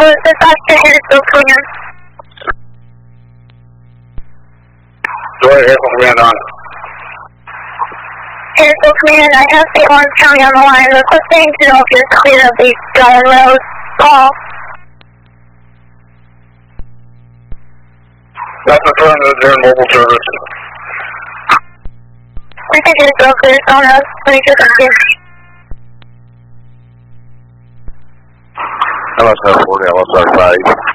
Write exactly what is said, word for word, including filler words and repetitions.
was this after Harrisville Command? Go ahead, Harrisville Command on. Harrisville Command, I have the Orange County on the line requesting to know if you're clear of the Garland Road call. That's affirmative, they're in mobile service. I think it's so clear, someone else, let me check on here. L S R forty, L S R five.